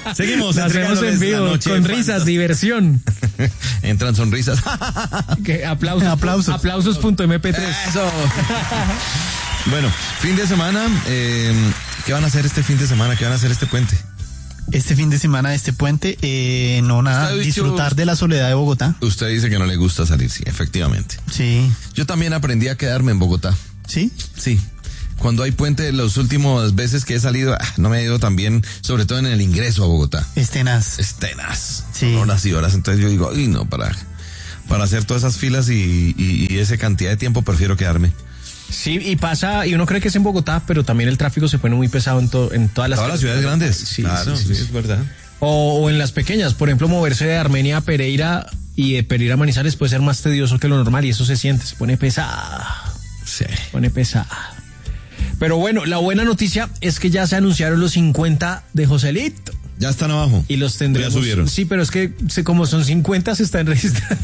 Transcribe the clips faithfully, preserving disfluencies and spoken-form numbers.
Seguimos. Lo hacemos en vivo, con risas, diversión. Entran sonrisas. Que aplausos. Aplausos. Aplausos punto eme pe tres. Eso. Bueno, fin de semana. Eh, ¿Qué van a hacer este fin de semana? ¿Qué van a hacer este puente? Este fin de semana, este puente, eh, no nada, Usted ha dicho- disfrutar de la soledad de Bogotá. Usted dice que no le gusta salir, sí, efectivamente. Sí. Yo también aprendí a quedarme en Bogotá. ¿Sí? Sí. Cuando hay puente, las últimas veces que he salido, ah, no me ha ido tan bien, sobre todo en el ingreso a Bogotá. Es tenaz. Es tenaz. Sí. Horas y horas. Entonces yo digo, ay, no, para, para hacer todas esas filas y, y, y esa cantidad de tiempo prefiero quedarme. Sí, y pasa, y uno cree que es en Bogotá, pero también el tráfico se pone muy pesado en, to, en todas las... Todas las ciudades grandes. Sí, claro, sí, sí, sí. es verdad. O, o en las pequeñas, por ejemplo, moverse de Armenia a Pereira y de Pereira a Manizales puede ser más tedioso que lo normal y eso se siente, se pone pesada, Sí. se pone pesada. Pero bueno, la buena noticia es que ya se anunciaron los cincuenta de Joselito. Ya están abajo. Y los tendremos. Ya subieron. Sí, pero es que se- como son cincuenta se están registrando.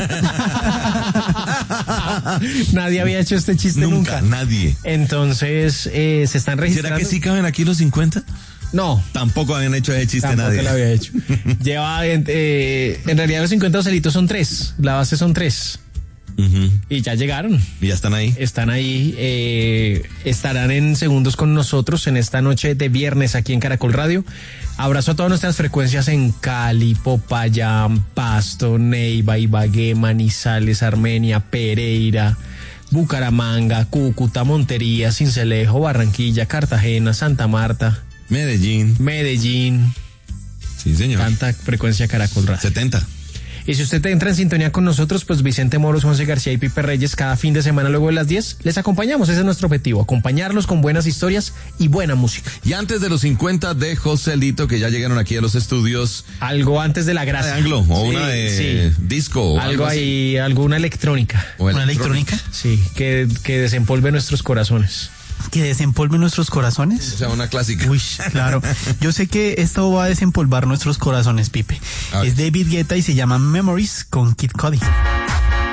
Nadie había hecho este chiste nunca. Nunca, nadie. Entonces, eh, se están registrando. ¿Será que sí caben aquí los cincuenta? No. Tampoco habían hecho ese chiste Tampoco nadie. lo había hecho. Lleva, eh, en realidad los cincuenta Joselitos son tres. La base son tres. Ujú. Y ya llegaron. Y ya están ahí. Están ahí, eh, estarán en segundos con nosotros en esta noche de viernes aquí en Caracol Radio. Abrazo a todas nuestras frecuencias en Cali, Popayán, Pasto, Neiva, Ibagué, Manizales, Armenia, Pereira, Bucaramanga, Cúcuta, Montería, Sincelejo, Barranquilla, Cartagena, Santa Marta, Medellín. Medellín. Sí, señor. Tanta frecuencia Caracol Radio. setenta. Y si usted entra en sintonía con nosotros, pues Vicente Moros, Juanse García y Pipe Reyes, cada fin de semana luego de las diez, les acompañamos. Ese es nuestro objetivo, acompañarlos con buenas historias y buena música. Y antes de los cincuenta de Joselito, que ya llegaron aquí a los estudios, Algo antes de la una gracia. de anglo o Sí, una de sí. disco. O Algo así. ahí, alguna electrónica. O ¿Una electrónica? Sí, que, que desempolve nuestros corazones. Que desempolve nuestros corazones. O sea, una clásica. Uy, claro. Yo sé que esto va a desempolvar nuestros corazones, Pipe. A ver. Es David Guetta y se llama Memories con Kid Cudi.